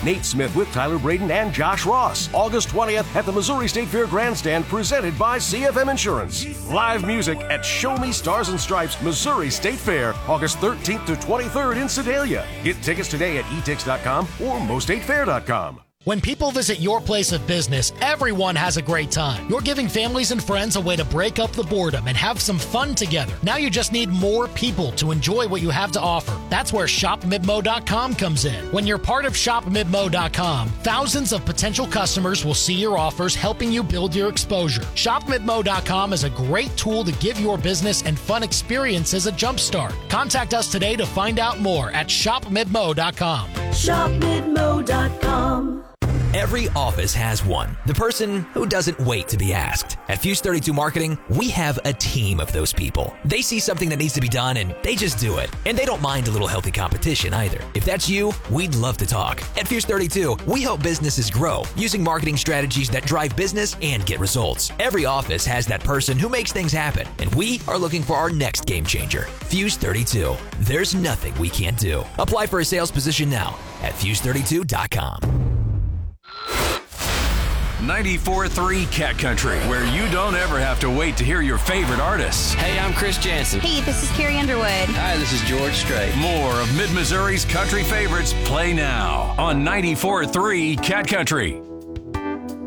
Nate Smith with Tyler Braden and Josh Ross. August 20th at the Missouri State Fair Grandstand, presented by CFM Insurance. Live music at Show Me Stars and Stripes Missouri State Fair, August 13th to 23rd in Sedalia. Get tickets today at etix.com or mostatefair.com. When people visit your place of business, everyone has a great time. You're giving families and friends a way to break up the boredom and have some fun together. Now you just need more people to enjoy what you have to offer. That's where ShopMidmo.com comes in. When you're part of ShopMidmo.com, thousands of potential customers will see your offers, helping you build your exposure. ShopMidmo.com is a great tool to give your business and fun experiences a jumpstart. Contact us today to find out more at ShopMidmo.com. ShopMidmo.com. Every office has one. The person who doesn't wait to be asked. At Fuse 32 Marketing, we have a team of those people. They see something that needs to be done and they just do it. And they don't mind a little healthy competition either. If that's you, we'd love to talk. At Fuse 32, we help businesses grow using marketing strategies that drive business and get results. Every office has that person who makes things happen, and we are looking for our next game changer. Fuse 32. There's nothing we can't do. Apply for a sales position now at Fuse32.com. 94.3 Cat Country, where you don't ever have to wait to hear your favorite artists. Hey, I'm Chris Jansen. Hey, this is Carrie Underwood. Hi, this is George Strait. More of Mid-Missouri's country favorites play now on 94.3 Cat Country.